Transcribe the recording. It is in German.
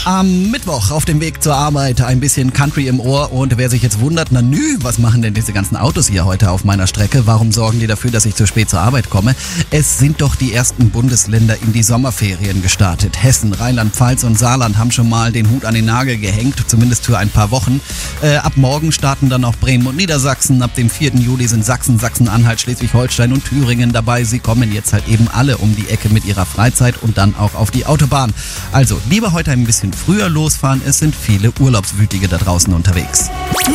Am Mittwoch auf dem Weg zur Arbeit ein bisschen Country im Ohr und wer sich jetzt wundert, na nü, was machen denn diese ganzen Autos hier heute auf meiner Strecke? Warum sorgen die dafür, dass ich zu spät zur Arbeit komme? Es sind doch die ersten Bundesländer in die Sommerferien gestartet. Hessen, Rheinland-Pfalz und Saarland haben schon mal den Hut an den Nagel gehängt, zumindest für ein paar Wochen. Ab morgen starten dann auch Bremen und Niedersachsen. Ab dem 4. Juli sind Sachsen, Sachsen-Anhalt, Schleswig-Holstein und Thüringen dabei. Sie kommen jetzt halt eben alle um die Ecke mit ihrer Freizeit und dann auch auf die Autobahn. Also lieber heute ein bisschen früher losfahren, es sind viele Urlaubswütige da draußen unterwegs.